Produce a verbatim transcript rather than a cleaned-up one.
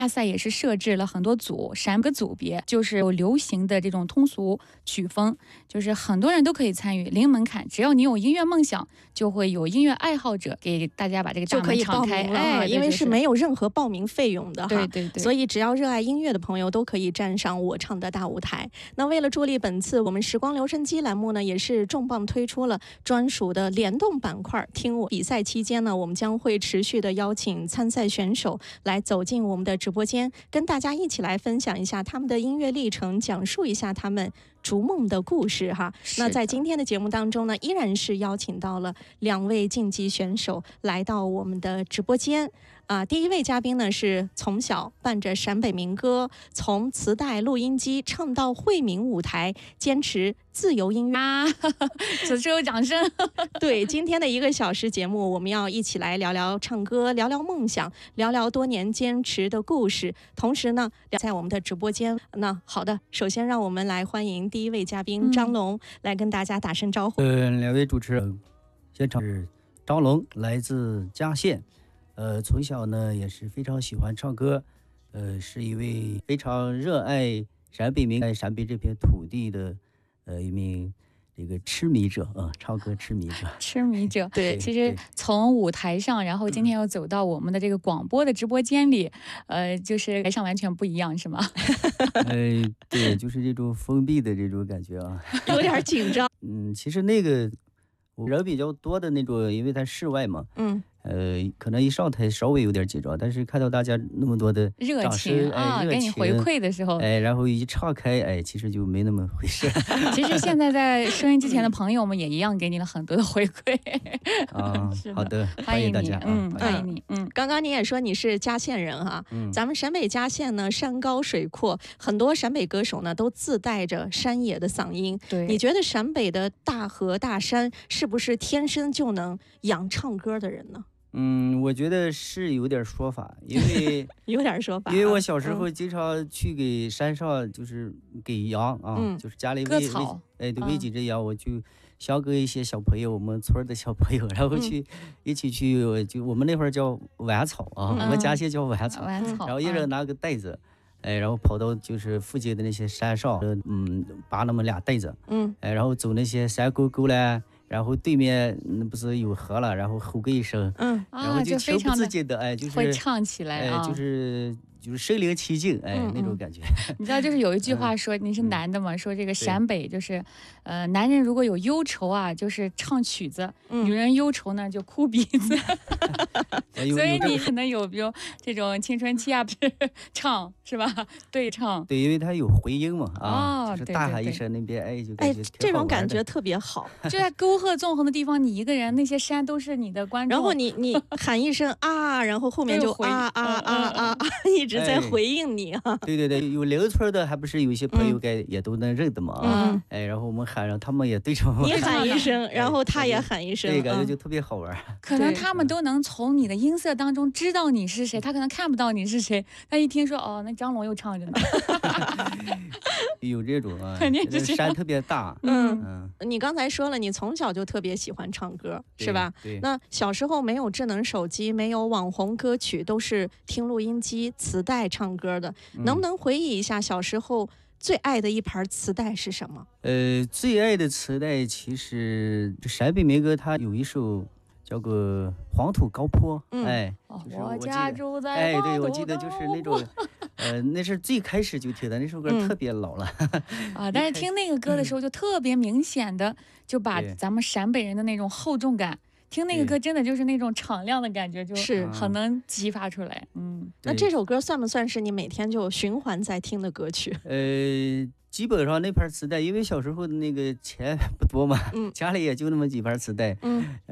大赛也是设置了很多组，三个组别，就是有流行的这种通俗曲风，就是很多人都可以参与，零门槛，只要你有音乐梦想，就会有音乐爱好者给大家把这个大门敞开。 哎，因为是没有任何报名费用的哈， 对对对， 所以只要热爱音乐的朋友都可以站上我唱的大舞台。那为了助力本次我们时光留声机栏目呢，也是重磅推出了专属的联动板块。听我比赛期间呢，我们将会持续的邀请参赛选手来走进我们的直播间，跟大家一起来分享一下他们的音乐历程，讲述一下他们逐梦的故事哈。那在今天的节目当中呢，依然是邀请到了两位竞技选手来到我们的直播间啊。第一位嘉宾呢是从小伴着陕北民歌，从磁带、录音机唱到惠民舞台，坚持自由音乐啊！此处有掌声。 对，今天的一个小时节目，我们要一起来聊聊唱歌，聊聊梦想，聊聊多年坚持的故事。同时呢，在我们的直播间，那好的，首先让我们来欢迎第一位嘉宾张龙、嗯、来跟大家打声招呼。 呃，两位主持人，现场是张龙，来自嘉县，呃，从小呢也是非常喜欢唱歌，呃，是一位非常热爱陕北民爱陕北这片土地的。呃，一名这个痴迷者啊、呃，唱歌痴迷者， 痴迷者。 对， 其实从舞台上，然后今天又走到我们的这个广播的直播间里，呃，就是台上完全不一样，是吗？ 呃，对，就是这种封闭的这种感觉啊， 有点紧张。 嗯，其实那个人比较多的那种，因为它室外嘛，嗯。呃，可能一上台稍微有点紧张，但是看到大家那么多的热情啊， 哎、 给你回馈的时候， 哎，然后一岔开，哎，其实就没那么回事。 其实现在在收音机前的朋友们也一样给你了很多的回馈。 啊，好的， 欢迎大家， 嗯，欢迎你，嗯。 刚刚你也说你是嘉县人哈、嗯，咱们陕北嘉县呢，山高水阔，很多陕北歌手呢都自带着山野的嗓音。 对， 你觉得陕北的大河大山是不是天生就能养唱歌的人呢？ 嗯，我觉得是有点说法，因为有点说法， 因为我小时候经常去给山上，就是给羊啊，嗯、就是家里喂喂，哎，对，喂几只羊，我就想跟一些小朋友，我们村的小朋友，然后去、嗯、一起去，就我们那会儿叫晚草啊，嗯、我们家乡叫晚草， 晚草， 然后一人拿个袋子。哎，然后跑到就是附近的那些山上，嗯，拔那么俩袋子，嗯，哎，然后走那些山沟沟嘞，然后对面那不是有河了，然后吼个一声，嗯，然后就情不自禁的，哎，就是会唱起来， 哎，就是就是身临其境，哎，嗯、那种感觉。 你知道，就是有一句话说，嗯、你是男的嘛，说这个陕北就是，呃，男人如果有忧愁啊，就是唱曲子；嗯、女人忧愁呢，就哭鼻子。所以你可能有比如这种青春期啊，不是唱是吧？对唱。 对，因为它有回音嘛，啊，哦、就是大喊一声，那边哎就感觉挺好玩的， 这种感觉特别好。 就在沟壑纵横的地方，你一个人，那些山都是你的观众。 然后你你喊一声啊，然后后面就啊啊啊啊啊，一直在回应你啊。 对对对，有邻村的，还不是有些朋友该也都能认的嘛啊。嗯、哎，然后我们喊上，他们也对着我们。 你喊一声，然后他也喊一声， 对，感觉就特别好玩。 可能他们都能从你的音色当中知道你是谁，他可能看不到你是谁，他一听说哦，那张龙又唱着呢。 有这种啊， 肯定是山特别大。 嗯嗯，你刚才说了，你从小就特别喜欢唱歌，是吧？ 对。 那小时候没有智能手机，没有网红歌曲，都是听录音机、磁带唱歌的。嗯、能不能回忆一下小时候最爱的一盘磁带是什么？ 呃，最爱的磁带其实陕北民歌，它有一首。叫个黄土高坡，嗯、哎，就是我家住在哎，对，我记得就是那种，呃，那是最开始就听的那首歌，特别老了、 嗯、啊，但是听那个歌的时候就特别明显的就把咱们陕北人的那种厚重感，听那个歌真的就是那种敞亮的感觉，就是很能激发出来。嗯， 那这首歌算不算是你每天就循环在听的歌曲？ 呃。基本上那盘磁带，因为小时候的那个钱不多嘛，嗯、家里也就那么几盘磁带，嗯